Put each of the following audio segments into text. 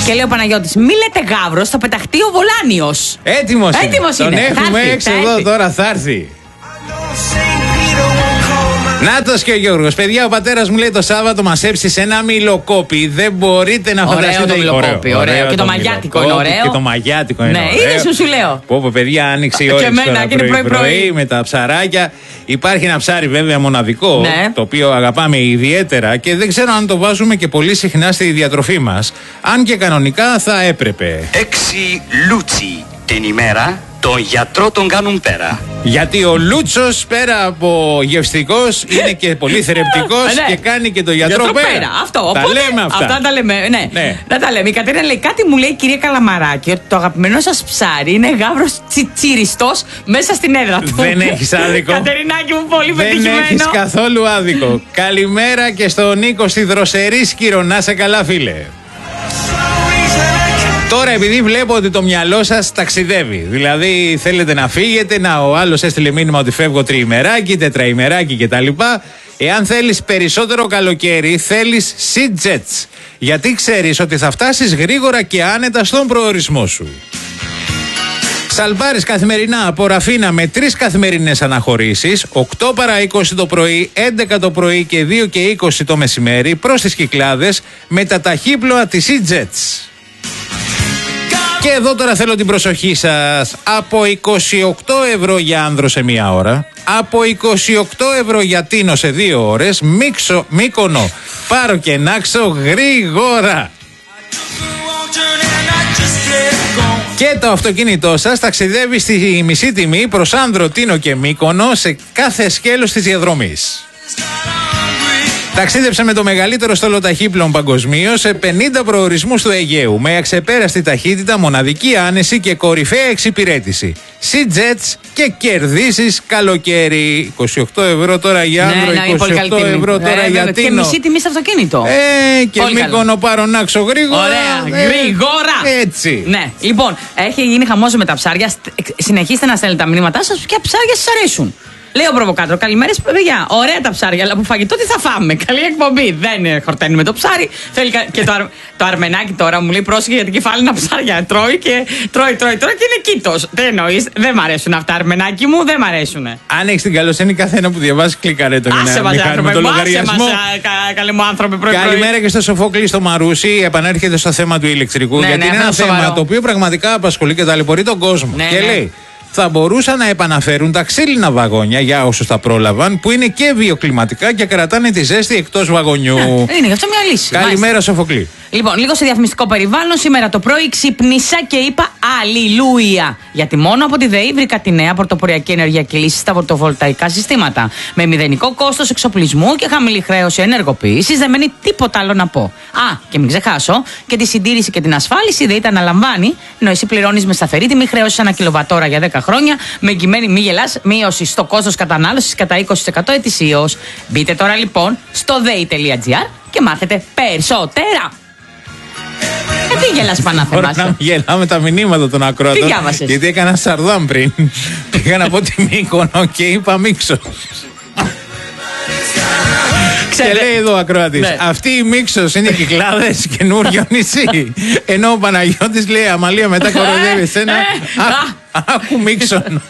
Και λέει ο Παναγιώτης, μη λέτε Γαύρος, θα πεταχτεί ο Βολάνιος. Έτοιμος είναι. Τον έχουμε έξω εδώ τώρα, θα έρθει. Νάτος και ο Γιώργος. Παιδιά, ο πατέρας μου λέει το Σάββατο μας έψησε ένα μιλοκόπι. Δεν μπορείτε να φανταστείτε. Ωραίο το μιλοκόπι, ωραίο. Και το μαγιάτικο είναι ωραίο. Και το μαγιάτικο είναι ωραίο. Ναι, είδες σου λέω. Πω, παιδιά, άνοιξε η ώρα πρωί με τα ψαράκια. Υπάρχει ένα ψάρι βέβαια μοναδικό, το οποίο αγαπάμε ιδιαίτερα και δεν ξέρω αν το βάζουμε και πολύ συχνά στη διατροφή μας. Αν και κανονικά θα έπρεπε. 6 λούτσι την ημέρα. Τον γιατρό τον κάνουν πέρα. Γιατί ο Λούτσος πέρα από γευστικός είναι και πολύ θρεπτικός και κάνει και το γιατρό πέρα. Αυτό. Τα λέμε αυτά. Αυτά τα λέμε. Ναι. Δεν τα λέμε. Η Κατερίνα λέει κάτι, μου λέει η κυρία Καλαμαράκη, ότι το αγαπημένο σας ψάρι είναι γάβρος τσιριστός μέσα στην έδρα του. Δεν έχεις άδικο. Κατερινάκη μου, πολύ πετυχημένο. Δεν έχεις καθόλου άδικο. Καλημέρα και στον Νίκο στη Δροσερή Σκύρο. Να σε καλά, φίλε. Τώρα, επειδή βλέπω ότι το μυαλό σας ταξιδεύει, δηλαδή θέλετε να φύγετε, ο άλλος έστειλε μήνυμα ότι φεύγω τριημεράκι, τετραημεράκι κτλ. Εάν θέλεις περισσότερο καλοκαίρι, θέλεις Sea Jets. Γιατί ξέρεις ότι θα φτάσεις γρήγορα και άνετα στον προορισμό σου. Σαλβάρεις καθημερινά από Ραφίνα με 3 καθημερινές αναχωρήσεις, 8 παρά 20 το πρωί, 11 το πρωί και 2 και 20 το μεσημέρι προς τις Κυκλάδες με τα ταχύπλοα της Sea Jets. Και εδώ τώρα θέλω την προσοχή σας. Από 28 ευρώ για άνδρο σε 1 ώρα, από 28 ευρώ για τίνο σε 2 ώρες, Μύκονο, Πάρο και Νάξο γρήγορα. Και το αυτοκίνητό σας ταξιδεύει στη μισή τιμή προς Άνδρο, Τίνο και Μύκονο σε κάθε σκέλος της διαδρομής. Ταξίδεψε με το μεγαλύτερο στόλο ταχύπλων παγκοσμίως σε 50 προορισμούς του Αιγαίου με αξεπέραστη ταχύτητα, μοναδική άνεση και κορυφαία εξυπηρέτηση. Sea Jets και κερδίσεις καλοκαίρι. 28 ευρώ τώρα για άνδρο, 28 ευρώ τώρα για τίνο. Και μισή τιμή στο αυτοκίνητο. Και Μύκονο, Πάρο, Νάξο γρήγορα. Ωραία, γρήγορα. Έτσι. Ναι, λοιπόν, έχει γίνει χαμός με τα ψάρια. Συνεχίστε να στέλνετε τα μηνύματά σας, ποια ψάρια σας αρέσουν. Λέει ο προβοκάτρο, καλημέρα παιδιά. Ωραία τα ψάρια, αλλά από φαγητό τι θα φάμε. Καλή εκπομπή. Δεν χορταίνουμε το ψάρι. Θέλει και το αρμενάκι τώρα μου λέει πρόσεχε γιατί κεφάλαινα ψάρια. Τρώει και είναι κήτος. Τι εννοείς, δεν μ' αρέσουν αυτά, αρμενάκι μου, δεν μ' αρέσουν. Αν έχεις την καλοσύνη, καθένα που διαβάζει κλικάρε το για να μην χάνουμε το λογαριασμό. Καλή μου άνθρωποι, Καλημέρα και στο Σοφόκλη στο Μαρούσι. Επανέρχεται στο θέμα του ηλεκτρικού. Γιατί είναι ένα θέμα το οποίο πραγματικά απασχολεί και ταλαιπωρεί τον κόσμο. Και λέει. Θα μπορούσαν να επαναφέρουν τα ξύλινα βαγόνια για όσους τα πρόλαβαν, που είναι και βιοκλιματικά και κρατάνε τη ζέστη εκτός βαγονιού. Είναι γι' αυτό μια λύση. Καλημέρα, Σοφοκλή. Λοιπόν, λίγο σε διαφημιστικό περιβάλλον. Σήμερα το πρωί ξύπνησα και είπα Αλληλούια. Γιατί μόνο από τη ΔΕΗ βρήκα τη νέα πρωτοποριακή ενεργειακή λύση στα φωτοβολταϊκά συστήματα. Με μηδενικό κόστος εξοπλισμού και χαμηλή χρέωση ενεργοποίησης, δεν μένει τίποτα άλλο να πω. Και μην ξεχάσω και τη συντήρηση και την ασφάλιση η ΔΕΗ τα αναλαμβάνει, ενώ εσύ πληρώνεις με σταθερή τιμή χρέωση 1 κιλοβατόρα για 10 χρόνια, με εγγυημένη μη γελάς μείωση στο κόστος κατανάλωσης κατά 20% ετησίως. Μπείτε τώρα λοιπόν στο dei.gr και μάθετε περισσότερα. Τι γελάς Πανάθεμά σου. Τώρα γελάμε τα μηνύματα των ακροατών. Τι διάβασες? Γιατί έκανα Σαρδάμ πριν. Πήγα να πω τη Μύκονο και είπα Μίξο. Και λέει εδώ ο ακροατής, αυτή η Μίξος είναι Κυκλάδες, καινούριο νησί. Ενώ ο Παναγιώτης λέει Αμαλία μετά κοροϊδεύει εσένα. Άκου Μίξον.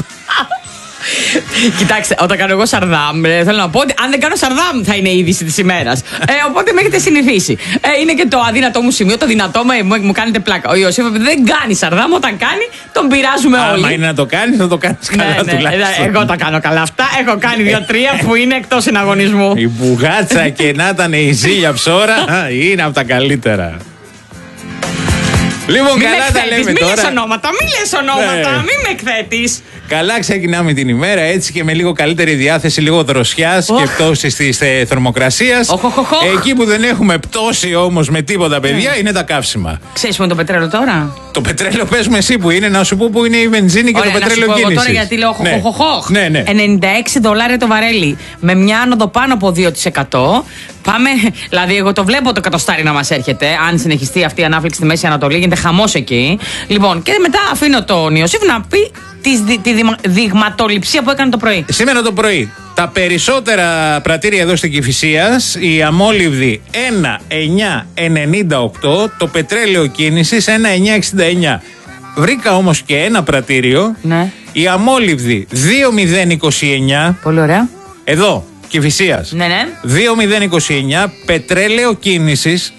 Κοιτάξτε, όταν κάνω εγώ Σαρδάμ, θέλω να πω ότι αν δεν κάνω Σαρδάμ θα είναι η είδηση της ημέρας. Οπότε με έχετε συνηθίσει. Είναι και το αδύνατό μου σημείο, το δυνατό μου κάνετε πλάκα. Ο Ιωσήφ δεν κάνει Σαρδάμ, όταν κάνει τον πειράζουμε όλοι. Άμα είναι να το κάνεις, θα το κάνεις καλά τουλάχιστον. Εγώ τα κάνω καλά αυτά. Έχω κάνει 2-3 που είναι εκτός συναγωνισμού. Η μπουγάτσα και να ήταν η ζήλια ψώρα είναι από τα καλύτερα. Λοιπόν, καλά τα λέμε τώρα. Μη λες ονόματα, μη με εκθέτεις. Καλά ξεκινάμε την ημέρα, έτσι και με λίγο καλύτερη διάθεση, λίγο δροσιάς και πτώση της θερμοκρασίας. Εκεί που δεν έχουμε πτώση όμως με τίποτα, παιδιά, είναι τα καύσιμα. Ξέρεις που είναι το πετρέλαιο τώρα? Το πετρέλαιο πες μου εσύ που είναι, να σου πω που είναι η βενζίνη και το πετρέλαιο κίνησης. Ωραία, τώρα γιατί λέω ναι. $96 το βαρέλι με μια άνοδο πάνω από 2%. Πάμε, δηλαδή εγώ το βλέπω το κατοστάρι να μας έρχεται. Αν συνεχιστεί αυτή η ανάφλεξη στη Μέση Ανατολή, γίνεται χαμός εκεί. Λοιπόν, και μετά αφήνω τον Ιωσήφ να πει τη δειγματοληψία που έκανε το πρωί. Σήμερα το πρωί Τα περισσότερα πρατήρια εδώ στην Κηφισίας, η αμόλυβδη 1,998, το πετρέλαιο κίνησης 1,969. Βρήκα όμως και ένα πρατήριο, Ναι. η αμόλυβδη 2,029. Πολύ ωραία. Εδώ, Κηφισίας. Ναι, ναι. 2,029, πετρέλαιο κίνησης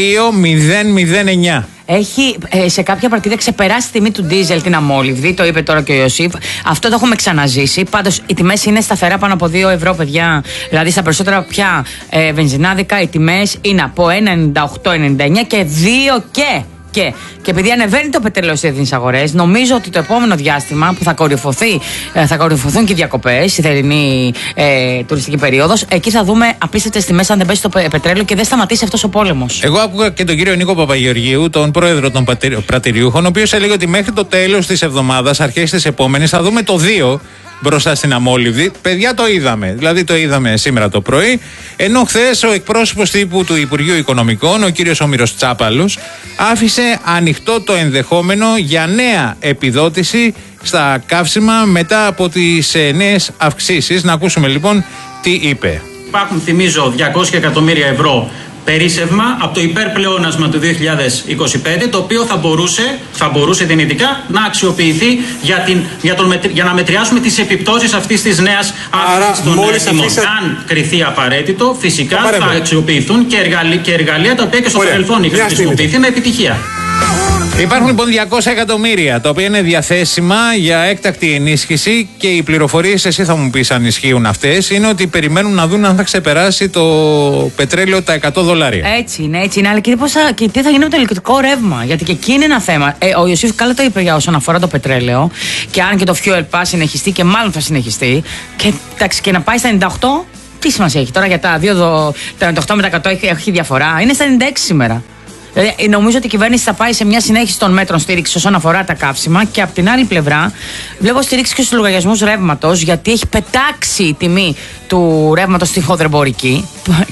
2,009. Έχει σε κάποια πρατήρια ξεπεράσει τη τιμή του ντίζελ την αμόλυβδη, το είπε τώρα και ο Ιωσήφ. Αυτό το έχουμε ξαναζήσει. Πάντως οι τιμές είναι σταθερά πάνω από 2 ευρώ, παιδιά. Δηλαδή στα περισσότερα πια βενζινάδικα οι τιμές είναι από 1,98-1,99 και 2 και. Και επειδή ανεβαίνει το πετρέλαιο στις διεθνείς αγορές, νομίζω ότι το επόμενο διάστημα που θα κορυφωθούν και οι διακοπές, η θερινή τουριστική περίοδος, εκεί θα δούμε απίστευτες τιμές αν δεν πέσει το πετρέλαιο και δεν σταματήσει αυτός ο πόλεμος. Εγώ άκουγα και τον κύριο Νίκο Παπαγεωργίου, τον πρόεδρο των πρατηριούχων, ο οποίος έλεγε ότι μέχρι το τέλος της εβδομάδας, αρχές της επόμενης, θα δούμε το 2 μπροστά στην αμόλυβδη. Παιδιά, το είδαμε. Δηλαδή το είδαμε σήμερα το πρωί. Ενώ χθες ο εκπρόσωπος τύπου του Υπουργείου Οικονομικών, ο κύριος Όμηρος Τσάπαλος, άφησε ανοιχτό το ενδεχόμενο για νέα επιδότηση στα καύσιμα μετά από τις νέες αυξήσεις. Να ακούσουμε λοιπόν τι είπε. Υπάρχουν, θυμίζω, 200 εκατομμύρια ευρώ περίσσευμα από το υπερπλεόνασμα του 2025, το οποίο θα μπορούσε δυνητικά να αξιοποιηθεί για να μετριάσουμε τις επιπτώσεις αυτής της νέας αύξησης των τιμών. Αν κριθεί απαραίτητο, φυσικά θα αξιοποιηθούν και εργαλεία τα οποία και στο παρελθόν είχαν χρησιμοποιηθεί με επιτυχία. Υπάρχουν λοιπόν 200 εκατομμύρια τα οποία είναι διαθέσιμα για έκτακτη ενίσχυση και οι πληροφορίες, εσύ θα μου πεις αν ισχύουν αυτές, είναι ότι περιμένουν να δουν αν θα ξεπεράσει το πετρέλαιο τα $100. Έτσι είναι. Αλλά και τι θα γίνει με το ηλεκτρικό ρεύμα, γιατί και εκεί είναι ένα θέμα. Ο Ιωσήφ καλά το είπε για όσον αφορά το πετρέλαιο, και αν και το fuel pass συνεχιστεί, και μάλλον θα συνεχιστεί, και να πάει στα 98, τι σημασία έχει τώρα για τα 98 με τα 100 έχει διαφορά, είναι στα 96 σήμερα. Δηλαδή, νομίζω ότι η κυβέρνηση θα πάει σε μια συνέχιση των μέτρων στήριξη όσον αφορά τα καύσιμα, και από την άλλη πλευρά βλέπω στήριξη και στους λογαριασμούς ρεύματος, γιατί έχει πετάξει η τιμή του ρεύματος στη χονδρεμπορική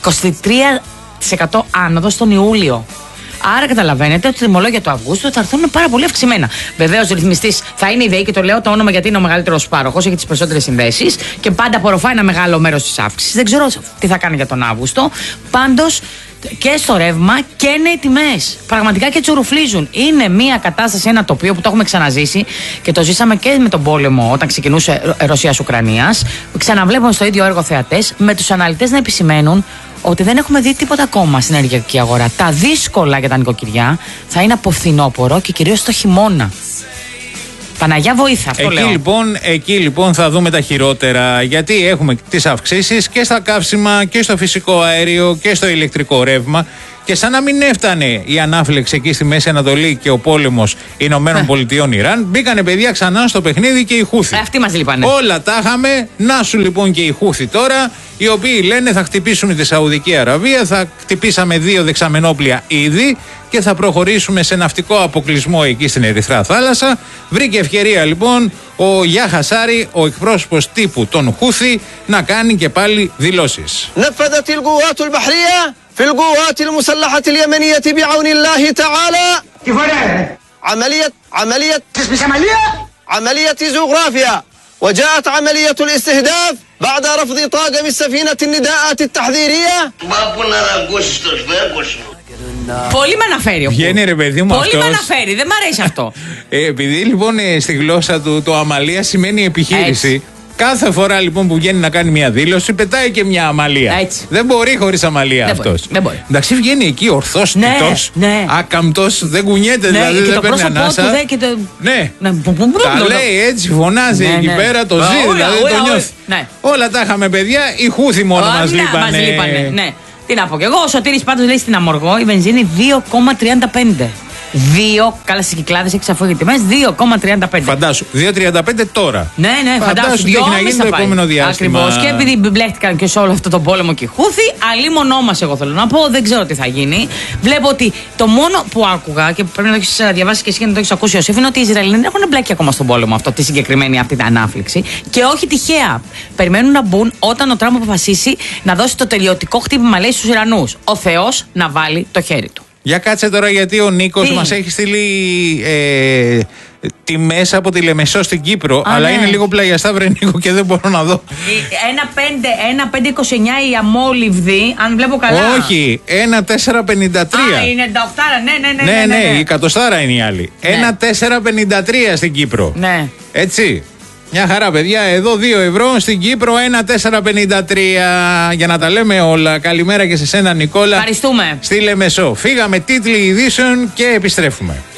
23% άνοδο τον Ιούλιο. Άρα καταλαβαίνετε ότι τα τιμολόγια του Αυγούστου θα έρθουν πάρα πολύ αυξημένα. Βεβαίως, ρυθμιστής θα είναι η ΔΕΗ, και το λέω το όνομα γιατί είναι ο μεγαλύτερος πάροχος, έχει τις περισσότερες συνδέσεις και πάντα απορροφάει ένα μεγάλο μέρος της αύξησης. Δεν ξέρω τι θα κάνει για τον Αύγουστο. Πάντως, και στο ρεύμα και νέοι τιμές. Πραγματικά και τσουρουφλίζουν. Είναι μια κατάσταση, ένα τοπίο που το έχουμε ξαναζήσει και το ζήσαμε και με τον πόλεμο όταν ξεκινούσε Ρωσίας-Ουκρανίας. Ξαναβλέπουμε στο ίδιο έργο θεατές, με τους αναλυτές να επισημαίνουν ότι δεν έχουμε δει τίποτα ακόμα στην ενεργειακή αγορά. Τα δύσκολα για τα νοικοκυριά θα είναι από φθινόπωρο και κυρίως το χειμώνα. Παναγιά βοήθεια, αυτό λέω. Εκεί λοιπόν θα δούμε τα χειρότερα, γιατί έχουμε τις αυξήσεις και στα καύσιμα και στο φυσικό αέριο και στο ηλεκτρικό ρεύμα. Και σαν να μην έφτανε η ανάφλεξη εκεί στη Μέση Ανατολή και ο πόλεμος Ηνωμένων Πολιτειών Ιράν, μπήκανε παιδιά ξανά στο παιχνίδι και οι Χούθι. Αυτοί μας λείπανε. Όλα τα είχαμε. Να σου λοιπόν και οι Χούθι τώρα, οι οποίοι λένε θα χτυπήσουμε τη Σαουδική Αραβία, θα χτυπήσαμε 2 δεξαμενόπλια ήδη και θα προχωρήσουμε σε ναυτικό αποκλεισμό εκεί στην Ερυθρά Θάλασσα. Βρήκε ευκαιρία λοιπόν ο Γιά Χασάρι, ο εκπρόσωπος τύπου των Χούθι, να κάνει και πάλι δηλώσεις. في القوات المسلحة اليمنية بعون الله تعالى عملية زوغرافيا، وجاءت عملية الاستهداف بعد رفض طاقم السفينة النداءات التحذيرية. Πολύ με αναφέρει. Βγαίνει ρε παιδί μου αυτός. Πολύ με αναφέρει, δεν μ' αρέσει αυτό. Επειδή λοιπόν στη γλώσσα του το αμαλία σημαίνει επιχείρηση. Έτσι. Κάθε φορά λοιπόν που βγαίνει να κάνει μια δήλωση, πετάει και μια αμαλία. Έτσι. Δεν μπορεί χωρίς αμαλία αυτός. Δεν μπορεί. Εντάξει, βγαίνει εκεί ορθός, τιτός, άκαμπτος, δεν κουνιέται, δηλαδή δεν παίρνει ανάσα. Ναι, τα λέει έτσι, φωνάζει εκεί πέρα, το ζει, δηλαδή το νιώθει. Όλα τα είχαμε παιδιά, οι Χούθι μόνο μας λείπανε. Ναι. Τι να πω κι εγώ, ο Σωτήρης πάντως λέει στην Αμοργό η βενζίνη 2,35. 2, καλά στις Κυκλάδες έχει αφού τιμές, 2,35. Φαντάσου, 2,35 τώρα. Ναι, φαντάσου, τι έχει να γίνει το επόμενο διάστημα. Ακριβώς. Και επειδή μπλέχτηκαν και σε όλο αυτό το πόλεμο και οι Χούθι, αλίμονό μας, εγώ θέλω να πω, δεν ξέρω τι θα γίνει. Βλέπω ότι το μόνο που άκουγα, και πρέπει να το έχεις διαβάσει και εσύ και να το έχεις ακούσει, Ιωσήφ, είναι ότι οι Ισραηλοί δεν έχουν μπλέκει ακόμα στον πόλεμο αυτό, τη συγκεκριμένη αυτή την ανάφλεξη. Και όχι τυχαία. Περιμένουν να μπουν όταν ο Τραμπ αποφασίσει να δώσει το τελειωτικό χτύπημα, λέει, στους Ιρανούς. Ο Θεός να βάλει το χέρι του. Για κάτσε τώρα, γιατί ο Νίκος μας έχει στείλει τιμές από τη Λεμεσό στην Κύπρο. Αλλά είναι λίγο πλαγιαστά, βρε Νίκο, και δεν μπορώ να δω. 1,529 η αμόλυβδη, αν βλέπω καλά. Όχι, 1,453. Είναι 98, ναι, η εκατοστάρα είναι η άλλη. 1,453 στην Κύπρο. Ναι. Έτσι. Μια χαρά, παιδιά. Εδώ 2 ευρώ, στην Κύπρο 1,453. Για να τα λέμε όλα. Καλημέρα και σε σένα, Νικόλα. Ευχαριστούμε. Στη Λεμεσό. Φύγαμε, τίτλοι ειδήσεων και επιστρέφουμε.